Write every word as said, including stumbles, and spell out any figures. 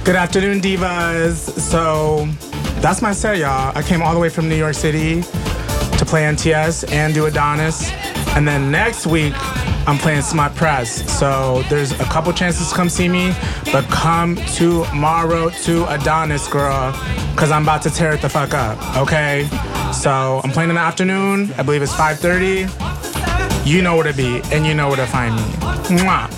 Good afternoon, divas. So that's my set, y'all. I came all the way from New York City to play N T S and do Adonis. And then next week, I'm playing Smut Press. So there's a couple chances to come see me, but come tomorrow to Adonis, girl, because I'm about to tear it the fuck up, okay? So I'm playing in the afternoon. I believe it's five thirty. You know where to be, and you know where to find me. Mwah.